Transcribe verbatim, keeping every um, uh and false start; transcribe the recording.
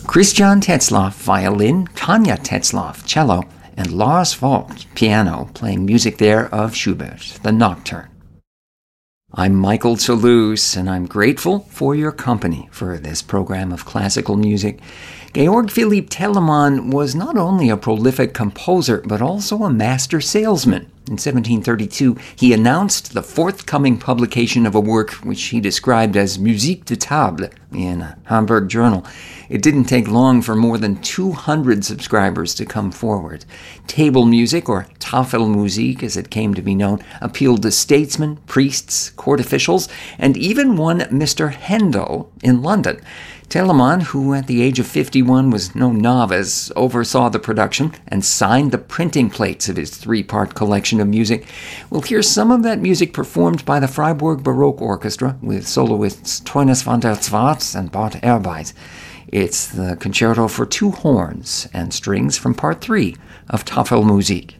Christian Tetzlaff, violin, Tanja Tetzlaff, cello, and Lars Vogt, piano, playing music there of Schubert, the Nocturne. I'm Michael Toulouse, and I'm grateful for your company for this program of classical music. Georg Philipp Telemann was not only a prolific composer, but also a master salesman. In seventeen thirty-two, he announced the forthcoming publication of a work which he described as musique de table in a Hamburg journal. It didn't take long for more than two hundred subscribers to come forward. Table music, or Tafelmusik as it came to be known, appealed to statesmen, priests, court officials, and even one Mister Handel in London. Telemann, who at the age of fifty-one was no novice, oversaw the production and signed the printing plates of his three-part collection of music. We'll hear some of that music performed by the Freiburg Baroque Orchestra with soloists Teunis van der Zwaart and Bart Ehrbeis. It's the concerto for two horns and strings from part three of Tafelmusik.